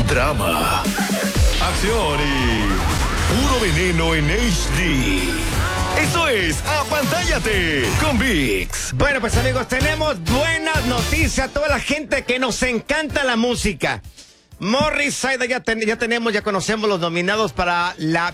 drama, acción y puro veneno en HD. Eso es Apantállate con VIX. Bueno, pues amigos, tenemos buenas noticias a toda la gente que nos encanta la música. Morris, Saida, ya conocemos los nominados para la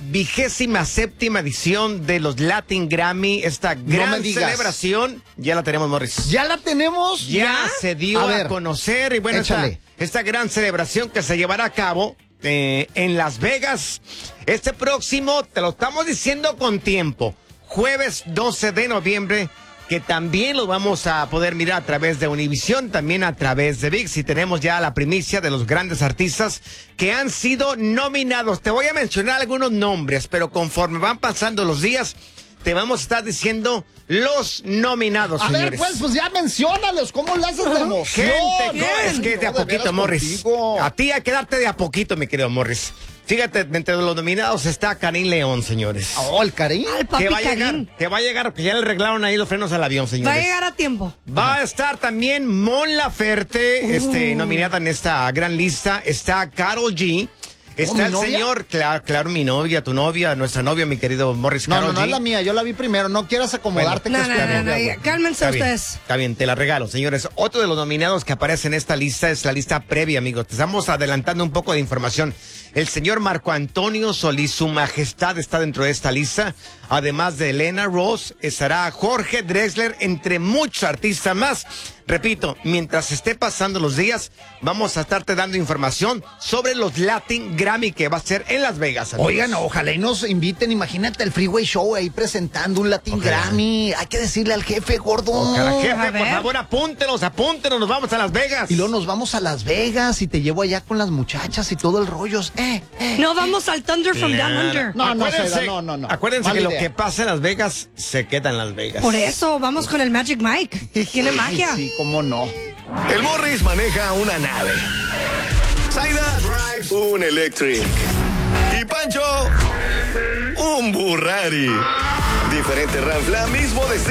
27ª edición de los Latin Grammy. Esta gran celebración, ya la tenemos, Morris. ¿Ya la tenemos? Ya se dio a conocer. Y bueno, esta gran celebración que se llevará a cabo en Las Vegas este próximo, te lo estamos diciendo con tiempo, jueves 12 de noviembre, que también lo vamos a poder mirar a través de Univisión, también a través de VIX, y tenemos ya la primicia de los grandes artistas que han sido nominados. Te voy a mencionar algunos nombres, pero conforme van pasando los días, te vamos a estar diciendo los nominados, señores. A ver, pues ya menciónalos, ¿cómo lo haces de emoción? Gente, es que de a poquito, Morris. A ti hay que darte de a poquito, mi querido Morris. Fíjate, entre los nominados está Karim León, señores. Oh, el Karim. Que va a llegar, que ya le arreglaron ahí los frenos al avión, señores. Va a llegar a tiempo. Va a estar también Mon Laferte, nominada en esta gran lista. Está Karol G. Está el señor, claro, mi novia, tu novia, nuestra novia, mi querido Morris. Karol G. No es la mía, yo la vi primero. No quieras acomodarte. No, cálmense ustedes. Está bien, te la regalo, señores. Otro de los nominados que aparece en esta lista es la lista previa, amigos. Te estamos adelantando un poco de información. El señor Marco Antonio Solís, su majestad, está dentro de esta lista. Además de Elena Ross, estará Jorge Drexler, entre muchos artistas más. Repito, mientras esté pasando los días, vamos a estarte dando información sobre los Latin Grammy que va a ser en Las Vegas, amigos. Oigan, ojalá y nos inviten. Imagínate el Freeway Show ahí presentando un Latin Grammy. Hay que decirle al jefe, gordo. Ojalá, jefe, por favor, apúntenos, nos vamos a Las Vegas. Y luego nos vamos a Las Vegas y te llevo allá con las muchachas y todo el rollo. No vamos al Thunder from Down Under. No. Acuérdense que lo que pasa en Las Vegas se queda en Las Vegas. Por eso, vamos con el Magic Mike. Tiene magia. Sí, cómo no. El Morris maneja una nave. Saida drives un Electric. Y Pancho, un Burrari. Diferente ranfla, mismo destino.